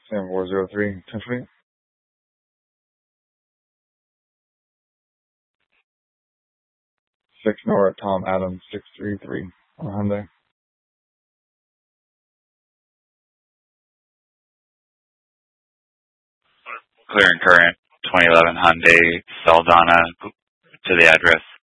Sam 403, 10 feet. Six North, Tom Adams 633 on Hyundai. Clear and current, 2011 Hyundai Saldana to the address